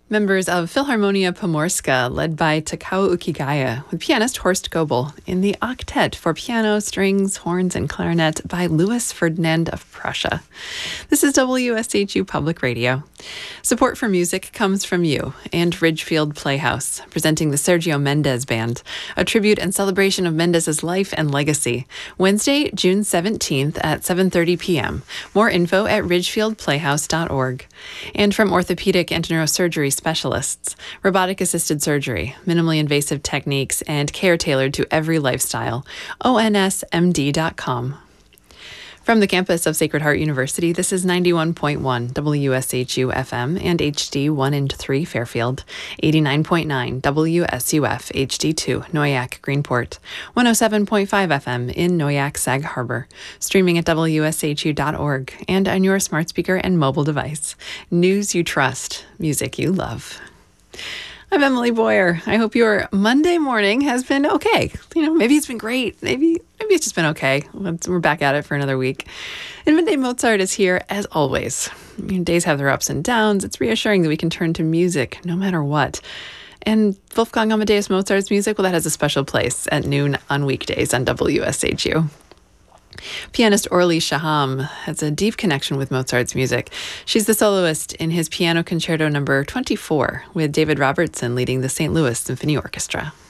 Members of Philharmonia Pomorska, led by Takao Ukigaya, with pianist Horst Goebel, in the octet for piano, strings, horns, and clarinet by Louis Ferdinand of Prussia. This is WSHU Public Radio. Support for music comes from you and Ridgefield Playhouse, presenting the Sergio Mendes Band, a tribute and celebration of Mendes's life and legacy. Wednesday, June 17th at 7:30 p.m. More info at ridgefieldplayhouse.org. And from orthopedic and neurosurgery specialists, robotic-assisted surgery, minimally invasive techniques, and care tailored to every lifestyle. ONSMD.com. From the campus of Sacred Heart University, this is 91.1 WSHU FM and HD 1 and 3 Fairfield, 89.9 WSUF HD2 Noyac Greenport, 107.5 FM in Noyac Sag Harbor, streaming at WSHU.org and on your smart speaker and mobile device. News you trust, music you love. I'm Emily Boyer. I hope your Monday morning has been okay. Maybe it's been great. Maybe it's just been okay. We're back at it for another week. And Monday Mozart is here as always. Days have their ups and downs. It's reassuring that we can turn to music no matter what. And Wolfgang Amadeus Mozart's music, well, that has a special place at noon on weekdays on WSHU. Pianist Orly Shaham has a deep connection with Mozart's music. She's the soloist in his Piano Concerto No. 24, with David Robertson leading the St. Louis Symphony Orchestra.